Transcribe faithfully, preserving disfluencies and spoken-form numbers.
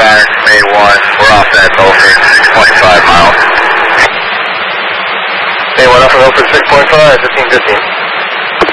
Saturn from A one. We're off that Milford, six point five miles. A one off of Milford, six point five, fifteen fifteen.